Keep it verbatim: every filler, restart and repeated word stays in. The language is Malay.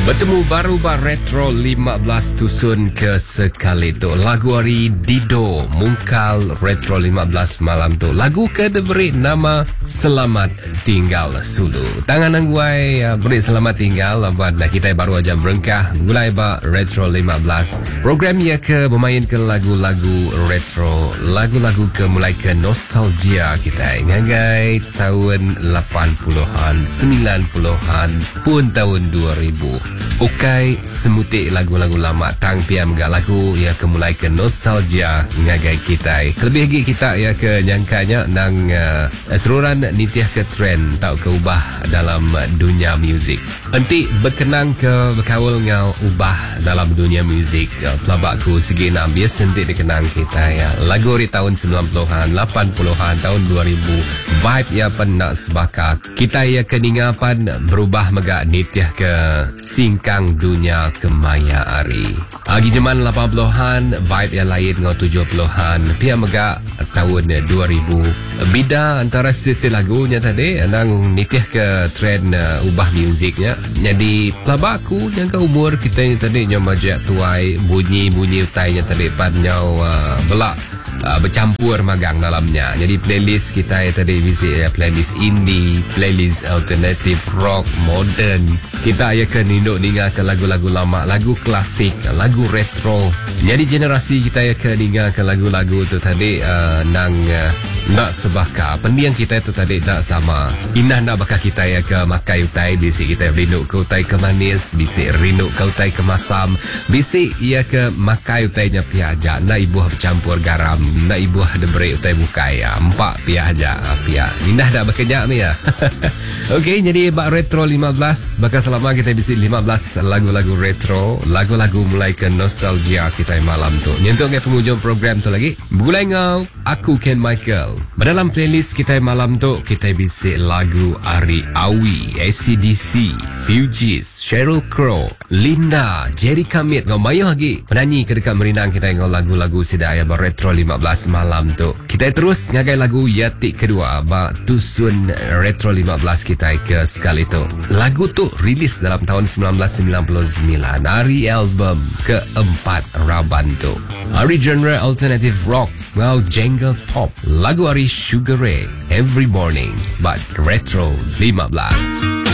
Bertemu baru bar Retro lima belas tusun ke sekali tu. Lagu hari Dido Mungkal Retro lima belas malam tu. Lagu ke diberi nama Selamat Tinggal Sulu. Tangan angguai beri selamat tinggal buat kita baru aja berengkah mulai bar Retro lima belas. Program ia ke bermain ke lagu-lagu retro, lagu-lagu ke mulai ke nostalgia kita. Ngagai tahun lapan puluhan, sembilan puluhan pun tahun dua ribu. Ukai semutik lagu-lagu lama tang piam gak lagu ya ke mulai ke nostalgia ngagai kita. Lebih lagi kita ya ke nyangkanya nang uh, seruran nitiah ke trend tau ke ubah dalam dunia muzik. Nanti berkenang ke berkawal ngau ubah dalam dunia muzik. Uh, pelabakku segi enam biasa nanti dikenang kita ya. Lagu di tahun sembilan puluhan, lapan puluhan, tahun dua ribu. Vibe ya penak sebaka. Kita ya keningapan berubah megak nitiah ke singkang dunia ke maya ari. Agi zaman lapan puluhan, vibe yang lain ngau tujuh puluhan. Pia megak tahun dua ribu. Bida antara stil-stil lagunya tadi nang nitiah ke trend uh, ubah musiknya. Jadi pelabakku yang ke umur kita yang tadi nyom majak tuai bunyi-bunyi utainya tadi pan nyau uh, belak Uh, bercampur magang dalamnya. Jadi playlist kita yang tadi visit ya, playlist indie, playlist alternative rock, modern. Kita ya ke ninduk dengar ke lagu-lagu lama, lagu klasik, lagu retro. Jadi generasi kita ya ke dengar ke lagu-lagu tu tadi uh, nang uh, nak sebaka. Pendiang kita itu tadi tak sama. Inah nak bakal kita ya ke makai utai, bisik kita rindu ke utai ke manis, bisik rindu ke utai ke masam, bisik ya ke makai utainya piaja. Nak ibu bercampur garam, nak ibu ada beri utai bukai ya. Empat pihak aja pihak. Indah dah bekerja ni ya. Okey, jadi bak retro lima belas bakal selama kita bisik lima belas lagu-lagu retro, lagu-lagu mulai ke nostalgia kita malam tu. Nyentuh ke penghujung program tu lagi. Mulai ngau aku Ken Michael. Dalam playlist kita malam tu kita bisik lagu Ari Awi, A C D C, Fugees, Sheryl Crow, Linda, Jerry Kamit. Ngau mayuh lagi penyanyi ke dekat merinang kita ngau lagu-lagu sidaya bar retro lima belas malam tu. Kita terus ngagai lagu Yatik kedua ba tusun retro lima belas kita ke sekali tu. Lagu tu rilis dalam tahun sembilan belas sembilan puluh sembilan. Hari album keempat Raban tu. Hari genre alternative rock. Well, jangle pop. Lagu hari Sugar Ray, Every Morning, but retro lima belas.